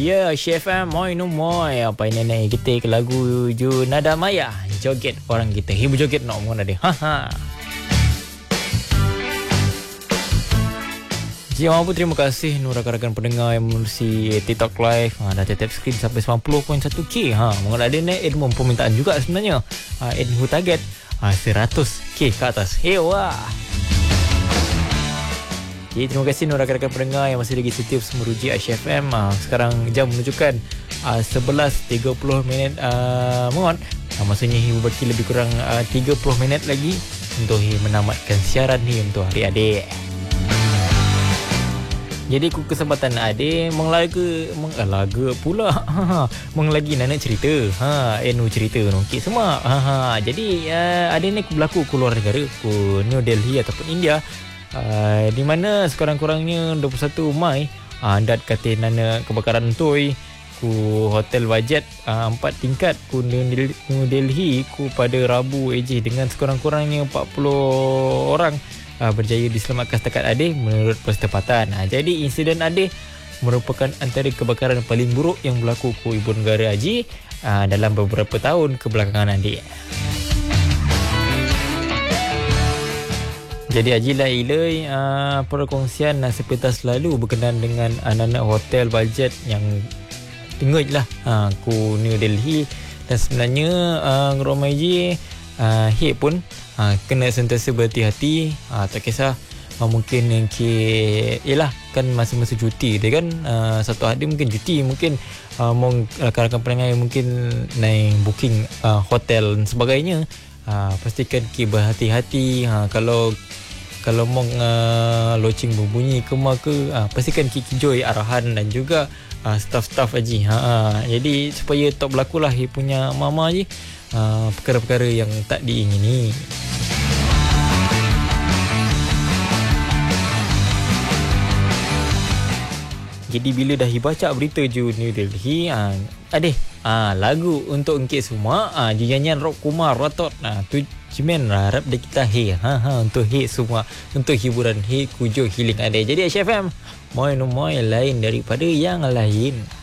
Ya, Chef Moy no moy. Apa ini nih kita ke lagu Ju Nada Maya. Joget orang kita. Hibu joget nak ngomong ada. Haha. Jangan lupa terima kasih rakan-rakan pendengar yang menerusi TikTok Live. Dah tap screen sampai 90.1k. Mungkin ada ni Edmond permintaan juga sebenarnya. Edmond target 100k ke atas. Hewa. Okay, terima kasih rakan-rakan pendengar yang masih lagi setia meruji Aisyah FM. Sekarang jam menunjukkan 11.30 mengot. Maksudnya Hibu bagi lebih kurang 30 minit lagi untuk menamatkan siaran ni untuk adik-adik. Jadi ku kesempatan adik menglaga pula. Menglagi nak cerita. Enu cerita nongki semua. Jadi adik ni ku berlaku ke luar negara, ku New Delhi ataupun India. Di mana sekurang-kurangnya 21 Mai dat kata nana kebakaran toy ku hotel budget 4 tingkat ku New Delhi ku pada Rabu dengan sekurang-kurangnya 40 orang berjaya diselamatkan setakat adik menurut polis tempatan. Jadi insiden adik merupakan antara kebakaran paling buruk yang berlaku ku ibu negara Haji dalam beberapa tahun kebelakangan adik. Jadi Haji Lailai perkongsian sepintas lalu berkenaan dengan anak-anak hotel budget yang tinggal lah ku New Delhi. Dan sebenarnya Romai Haji hit pun kena sentiasa berhati-hati. Tak kisah mungkin yang yelah kan masa-masa cuti dia kan satu hari mungkin cuti, mungkin rakan-rakan pendengar yang mungkin naik booking hotel dan sebagainya, pastikan berhati-hati. Kalau mau loceng berbunyi ke pastikan joy arahan dan juga staff-staff Haji. Jadi supaya tak berlaku lah punya mama Haji perkara-perkara yang tak diingini. Jadi bila dah baca berita Ju New Delhi adik lagu untuk engkit semua nyanyian rock Kumar Rotot tu Cimen harap dia kita untuk semua, untuk hiburan kujo healing adik. Jadi SFM moy lain daripada yang lain.